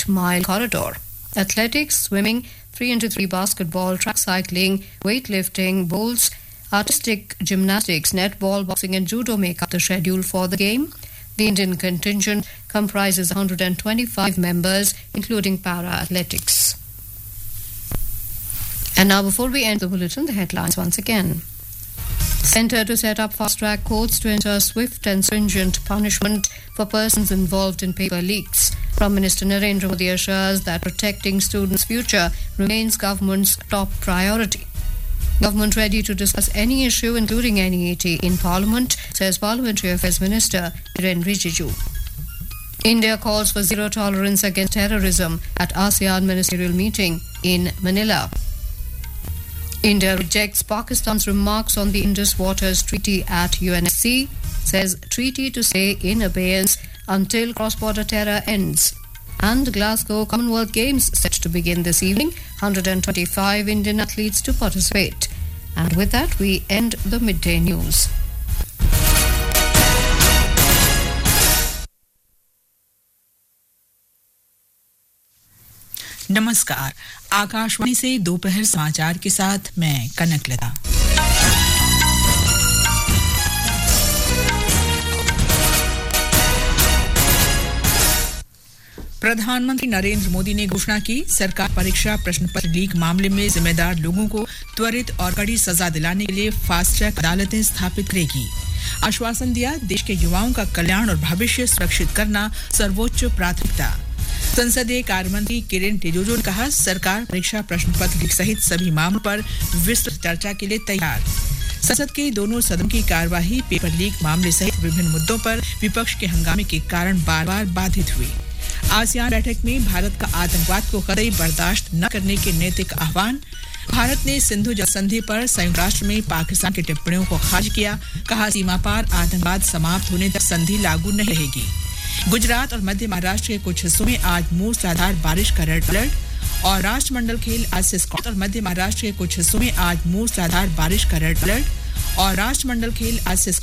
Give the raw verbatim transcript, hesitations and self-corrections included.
eight-mile corridor. Athletics, swimming, three into three basketball, track cycling, weightlifting, bowls, artistic gymnastics, netball, boxing and judo make up the schedule for the game. The Indian contingent comprises one hundred twenty-five members, including para-athletics. And now, before we end the bulletin, the headlines once again. Centre to set up fast-track courts to ensure swift and stringent punishment for persons involved in paper leaks. Prime Minister Narendra Modi assures that protecting students' future remains government's top priority. Government ready to discuss any issue, including N E A T, in Parliament, says Parliamentary Affairs Minister Kiren Rijiju. India calls for zero tolerance against terrorism at ASEAN ministerial meeting in Manila. India rejects Pakistan's remarks on the Indus Waters Treaty at U N S C, says treaty to stay in abeyance until cross-border terror ends. And Glasgow Commonwealth Games set to begin this evening, one hundred twenty-five Indian athletes to participate. And with that, we end the midday news. नमस्कार, आकाशवाणी से दोपहर समाचार के साथ मैं कनकलता। प्रधानमंत्री नरेंद्र मोदी ने घोषणा की, सरकार परीक्षा प्रश्न पत्र लीक मामले में जिम्मेदार लोगों को त्वरित और कड़ी सजा दिलाने के लिए फास्ट ट्रैक अदालतें स्थापित करेगी। आश्वासन दिया, देश के युवाओं का कल्याण और भविष्य सुरक्षित करना सर्वोच्च प्राथमिकता। संसदीय कार्य मंत्री किरेन रिजिजू ने कहा, सरकार परीक्षा प्रश्न पत्र लीक सहित सभी मामलों पर विस्तृत चर्चा के लिए तैयार। संसद के दोनों सदनों की कार्यवाही पेपर लीक मामले सहित विभिन्न मुद्दों पर विपक्ष के हंगामे के कारण बार-बार बाधित हुई। आसियान बैठक में भारत का आतंकवाद को कतई बर्दाश्त न करने के नैतिक आह्वान। भारत ने सिंधु जल संधि पर संयुक्त राष्ट्र में पाकिस्तान की टिप्पणियों को खारिज किया, कहा सीमा पार आतंकवाद समाप्त होने तक संधि लागू नहीं रहेगी। गुजरात और मध्य महाराष्ट्र के कुछ हिस्सों में आज मूसलाधार बारिश का रेड अलर्ट। और राष्ट्रमंडल खेल आज से स्कॉट और मध्य महाराष्ट्र के कुछ हिस्सों में आज मूसलाधार बारिश का रेड अलर्ट। और राष्ट्रमंडल खेल आज से